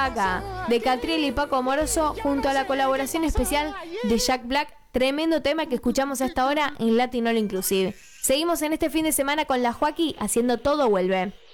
Vaca, de Catriel y Paco Amoroso, junto a la colaboración especial de Jack Black. Tremendo tema que escuchamos hasta ahora en Latin All Inclusive. Seguimos en este fin de semana con la Joaquí haciendo Todo Vuelve.